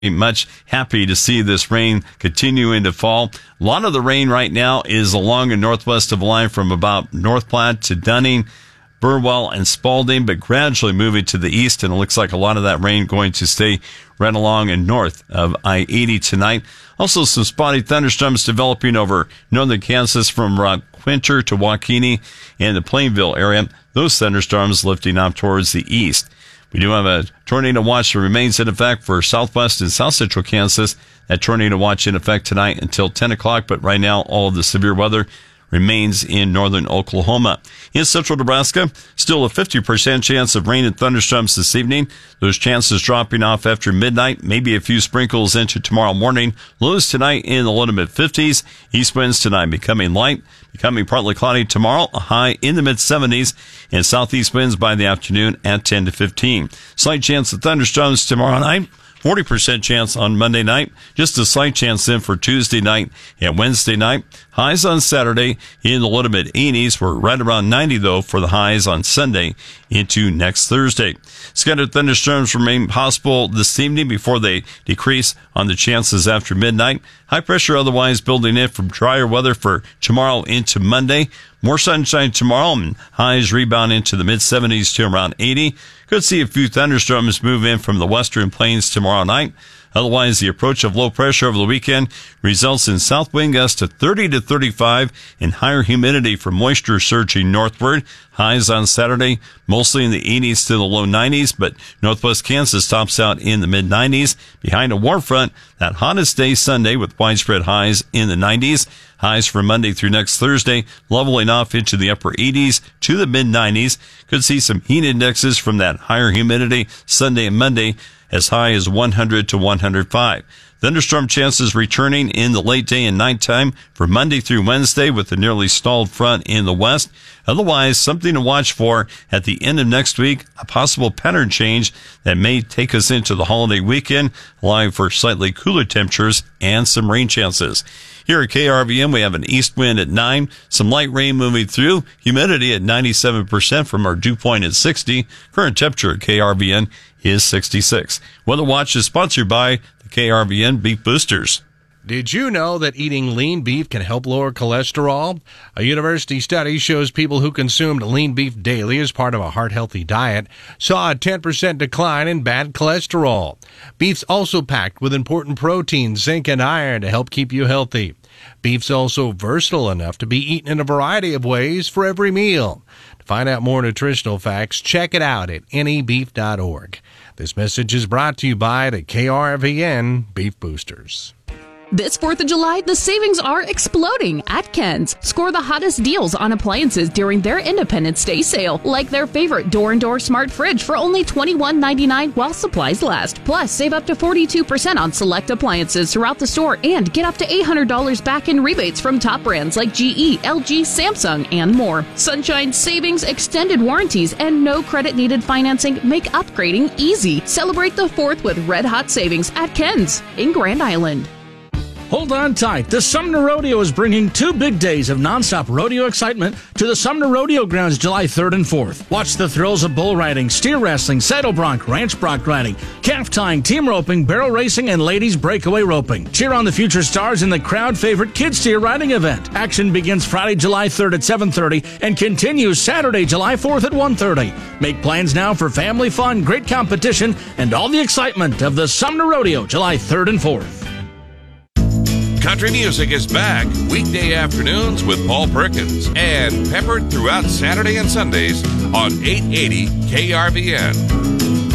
much happy to see this rain continuing to fall. A lot of the rain right now is along and northwest of the line from about North Platte to Dunning, Burwell, and Spalding, but gradually moving to the east, and it looks like a lot of that rain going to stay right along and north of I-80 tonight. Also, some spotty thunderstorms developing over northern Kansas from Quinter to Waukene and the Plainville area. Those thunderstorms lifting up towards the east. We do have a tornado watch that remains in effect for southwest and south central Kansas. That tornado watch in effect tonight until 10 o'clock, but right now all of the severe weather remains in northern Oklahoma. In central Nebraska, still a 50% chance of rain and thunderstorms this evening. Those chances dropping off after midnight, maybe a few sprinkles into tomorrow morning. Lows tonight in the low to mid-50s. East winds tonight becoming light, becoming partly cloudy tomorrow, a high in the mid-70s, and southeast winds by the afternoon at 10 to 15. Slight chance of thunderstorms tomorrow night. 40% chance on Monday night. Just a slight chance then for Tuesday night and Wednesday night. Highs on Saturday in the low to mid-80s. We're right around 90, though, for the highs on Sunday into next Thursday. Scattered thunderstorms remain possible this evening before they decrease on the chances after midnight. High pressure otherwise building in from drier weather for tomorrow into Monday. More sunshine tomorrow and highs rebound into the mid-70s to around 80. Could see a few thunderstorms move in from the western plains tomorrow night. Otherwise, the approach of low pressure over the weekend results in south wind gusts of 30 to 35 and higher humidity from moisture surging northward. Highs on Saturday, mostly in the 80s to the low 90s, but northwest Kansas tops out in the mid-90s. Behind a warm front, that hottest day Sunday with widespread highs in the 90s. Highs for Monday through next Thursday, leveling off into the upper 80s to the mid-90s. Could see some heat indexes from that higher humidity Sunday and Monday, as high as 100 to 105. Thunderstorm chances returning in the late day and nighttime for Monday through Wednesday with the nearly stalled front in the west. Otherwise, something to watch for at the end of next week, a possible pattern change that may take us into the holiday weekend, allowing for slightly cooler temperatures and some rain chances. Here at KRVN, we have an east wind at 9, some light rain moving through, humidity at 97% from our dew point at 60. Current temperature at KRVN is 66. Weather Watch is sponsored by the KRVN Beef Boosters. Did you know that eating lean beef can help lower cholesterol? A university study shows people who consumed lean beef daily as part of a heart-healthy diet saw a 10% decline in bad cholesterol. Beef's also packed with important proteins, zinc, and iron to help keep you healthy. Beef's also versatile enough to be eaten in a variety of ways for every meal. To find out more nutritional facts, check it out at nebeef.org. This message is brought to you by the KRVN Beef Boosters. This 4th of July, the savings are exploding at Ken's. Score the hottest deals on appliances during their Independence Day sale, like their favorite door-and-door smart fridge for only $21.99 while supplies last. Plus, save up to 42% on select appliances throughout the store and get up to $800 back in rebates from top brands like GE, LG, Samsung, and more. Sunshine savings, extended warranties, and no credit-needed financing make upgrading easy. Celebrate the 4th with red-hot savings at Ken's in Grand Island. Hold on tight. The Sumner Rodeo is bringing 2 big days of nonstop rodeo excitement to the Sumner Rodeo Grounds July 3rd and 4th. Watch the thrills of bull riding, steer wrestling, saddle bronc, ranch bronc riding, calf tying, team roping, barrel racing, and ladies breakaway roping. Cheer on the future stars in the crowd favorite kid steer riding event. Action begins Friday, July 3rd at 7:30 and continues Saturday, July 4th at 1:30. Make plans now for family fun, great competition, and all the excitement of the Sumner Rodeo July 3rd and 4th. Country music is back weekday afternoons with Paul Perkins and peppered throughout Saturday and Sundays on 880 KRVN.